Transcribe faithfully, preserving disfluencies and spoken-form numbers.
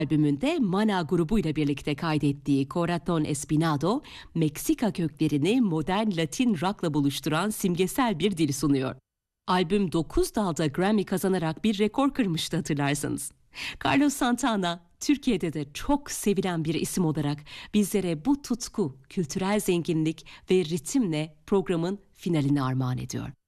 Albümünde Mana grubuyla birlikte kaydettiği Corazón Espinado, Meksika köklerini modern Latin rock'la buluşturan simgesel bir dil sunuyor. Albüm dokuz dalda Grammy kazanarak bir rekor kırmıştı, hatırlarsanız. Carlos Santana, Türkiye'de de çok sevilen bir isim olarak bizlere bu tutku, kültürel zenginlik ve ritimle programın finalini armağan ediyor.